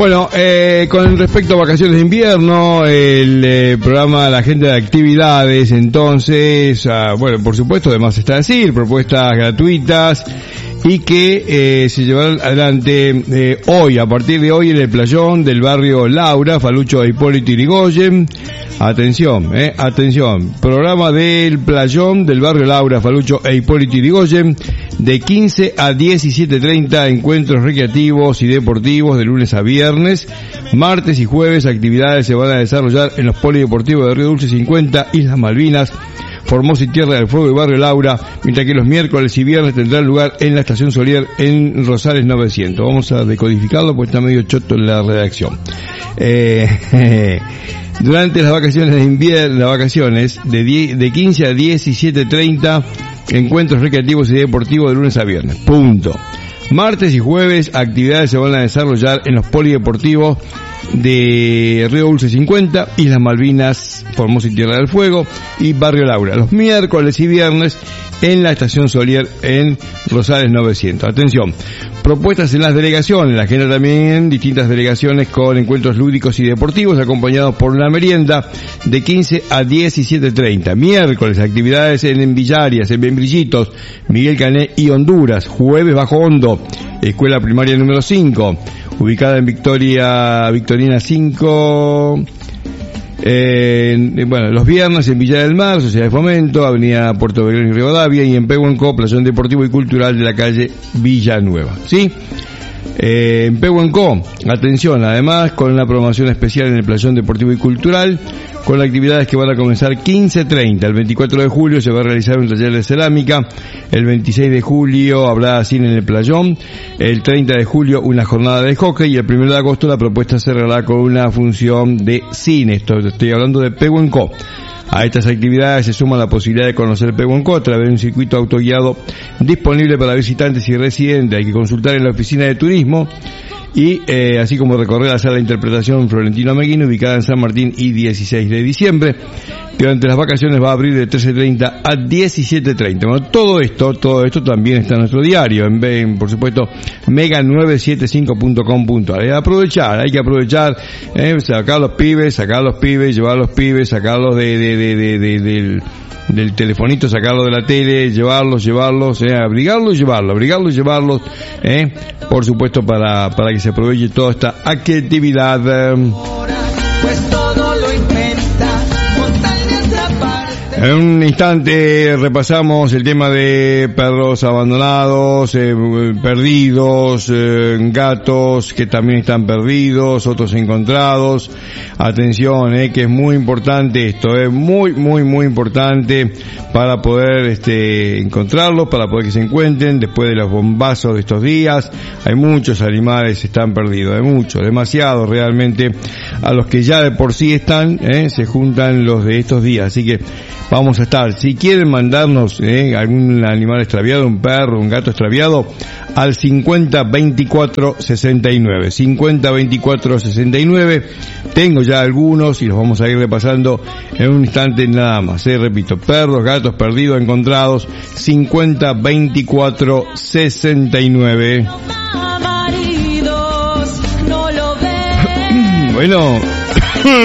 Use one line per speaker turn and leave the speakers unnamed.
Bueno, con respecto a vacaciones de invierno, el programa La Agenda de Actividades, entonces, bueno, por supuesto, además está decir, propuestas gratuitas y que se llevarán adelante hoy, a partir de hoy, en el playón del barrio Laura, Falucho e Hipólito Yrigoyen. Atención, programa del playón del barrio Laura, Falucho e Hipólito Yrigoyen, de 15 a 17:30, encuentros recreativos y deportivos de lunes a viernes. Martes y jueves actividades se van a desarrollar en los polideportivos de Río Dulce 50, Islas Malvinas, Formosa y Tierra del Fuego y Barrio Laura, mientras que los miércoles y viernes tendrán lugar en la Estación Solier en Rosales 900. Vamos a decodificarlo porque está medio choto en la redacción. Durante las vacaciones de invierno, las vacaciones de 15 a 17:30, encuentros recreativos y deportivos de lunes a viernes. Punto. Martes y jueves actividades se van a desarrollar en los polideportivos de Río Dulce 50, Islas Malvinas, Formosa y Tierra del Fuego y Barrio Laura. Los miércoles y viernes en la Estación Solier en Rosales 900. Atención, propuestas en las delegaciones, la agenda también, distintas delegaciones con encuentros lúdicos y deportivos acompañados por una merienda de 15 a 17:30. Miércoles, actividades en Villarias, en Membrillitos, Miguel Cané y Honduras. Jueves, Bajo Hondo, escuela primaria número 5, ubicada en Victorina 5. Bueno, los viernes en Villa del Mar, Sociedad de Fomento, Avenida Puerto Belgrano y Rivadavia, y en Pehuenco, playón deportivo y cultural de la calle Villanueva. ¿Sí? En Pehuenco, atención, además, con una programación especial en el playón deportivo y cultural, con actividades que van a comenzar 15:30. El 24 de julio se va a realizar un taller de cerámica. El 26 de julio habrá cine en el playón. El 30 de julio una jornada de hockey. Y el 1 de agosto la propuesta cerrará con una función de cine. Estoy hablando de Pehuenco. A estas actividades se suma la posibilidad de conocer Pehuenco a través de un circuito autoguiado disponible para visitantes y residentes. Hay que consultar en la oficina de turismo y así como recorrer la sala de interpretación Florentino Meguino, ubicada en San Martín y 16 de diciembre. Durante las vacaciones va a abrir de 13:30 a 17:30. Bueno, todo esto también está en nuestro diario, por supuesto, mega975.com.ar. Hay que aprovechar, sacar a los pibes, llevar a los pibes, sacarlos del telefonito, sacarlo de la tele, llevarlos, abrigarlos y llevarlos, por supuesto, para que se aproveche toda esta actividad.
Pues todo lo inventa, montañas aparte.
En un instante repasamos el tema de perros abandonados, perdidos, gatos que también están perdidos, otros encontrados. Atención, que es muy importante esto, es muy importante para poder encontrarlos, para poder que se encuentren después de los bombazos de estos días. Hay muchos animales que están perdidos, hay muchos, demasiados realmente, a los que ya de por sí están, se juntan los de estos días. Así que vamos a estar, si quieren mandarnos algún animal extraviado, un perro, un gato extraviado, al 502469. 502469. Tengo ya algunos y los vamos a ir repasando en un instante nada más. Repito, perros, gatos perdidos, encontrados, 502469. Bueno.